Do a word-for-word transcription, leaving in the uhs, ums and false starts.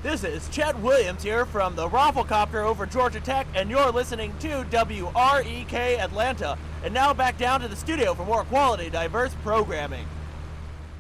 This is Chet Williams here from the Rafflecopter over Georgia Tech, and you're listening to W R E K Atlanta. And now back down to the studio for more quality, diverse programming.